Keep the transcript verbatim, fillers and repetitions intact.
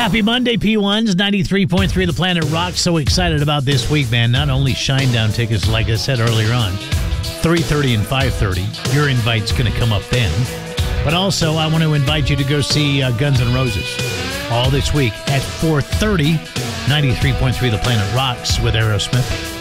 Happy Monday, P ones. ninety-three point three The Planet Rock. So excited about this week, man. Not only Shinedown tickets, like I said earlier on, three thirty and five thirty. Your invite's going to come up then. But also, I want to invite you to go see uh, Guns N' Roses all this week at four thirty. ninety-three point three The Planet Rocks with Aerosmith.